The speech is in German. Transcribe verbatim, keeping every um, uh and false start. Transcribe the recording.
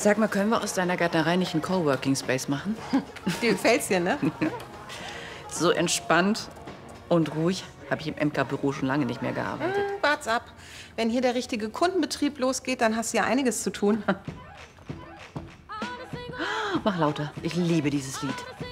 Sag mal, können wir aus deiner Gärtnerei nicht einen Coworking Space machen? Dir gefällt's hier, ne? So entspannt und ruhig habe ich im M K-Büro schon lange nicht mehr gearbeitet. Hm, wart's ab. Wenn hier der richtige Kundenbetrieb losgeht, dann hast du ja einiges zu tun. Mach lauter. Ich liebe dieses Lied.